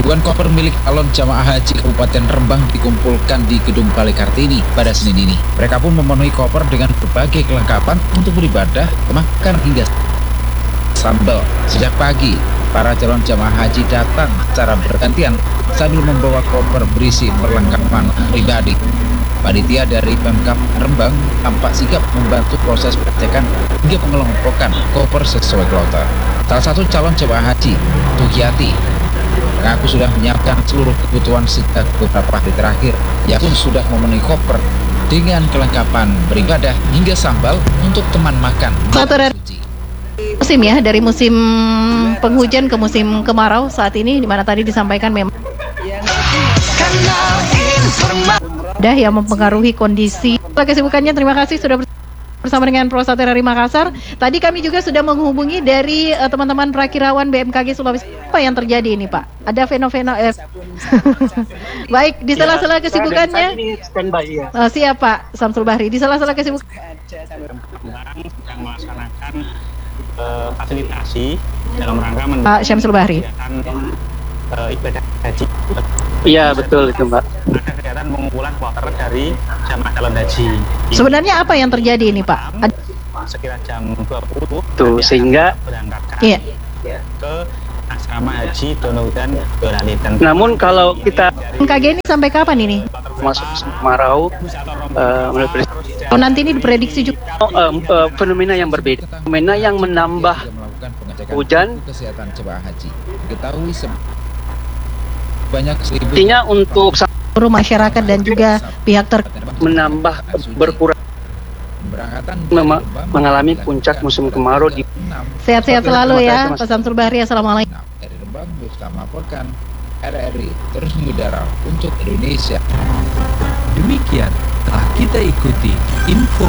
Ribuan koper milik calon jamaah haji Kabupaten Rembang dikumpulkan di Gedung Balai Kartini pada Senin ini. Mereka pun memenuhi koper dengan berbagai kelengkapan untuk beribadah, makan hingga sambal. Sejak pagi, para calon jamaah haji datang secara bergantian sambil membawa koper berisi perlengkapan pribadi. Panitia dari Pemkab Rembang tampak sigap membantu proses pengecekan hingga pengelompokan koper sesuai kloter. Salah satu calon jamaah haji, Tugiati, mengaku sudah menyiapkan seluruh kebutuhan sejak beberapa hari terakhir. Ia pun sudah memenuhi koper dengan kelengkapan beribadah hingga sambal untuk teman makan. Musim ya, dari musim penghujan ke musim kemarau saat ini, dimana tadi disampaikan memang ada yang mempengaruhi kondisi kesibukannya. Terima kasih sudah bersama dengan Prosatera dari Makassar. Tadi kami juga sudah menghubungi dari teman-teman Prakirawan BMKG Sulawesi. Apa yang terjadi ini, Pak? Ada fenomena baik, di sela-sela kesibukannya. Siap, Pak Samsul Bahri. Di sela-sela kesibukan sedang melaksanakan fasilitasi dalam rangka Pak Syamsul Bahri. Ibadah haji. Iya, betul itu, Mbak. Ada kegiatan pengumpulan kloter dari jamaah calon haji. Sebenarnya apa yang terjadi ini, Pak? Sekira jam 20 Tuh, sehingga berangkatkan ke asrama haji Donohudan Donali. namun kalau kita BMKG ini sampai kapan ini? masuk kemarau, Nanti ini diprediksi juga fenomena yang berbeda, fenomena yang menambah hujan. Kesehatan jemaah haji diketahui banyak Artinya untuk seluruh masyarakat dan juga pihak menambah berkurang mengalami puncak musim kemarau di sehat-sehat selalu ya, Pak Samsul Bahri. Assalamualaikum. Dari Rembang bisa melaporkan RRI terus mengudara untuk Indonesia. Demikian telah kita ikuti info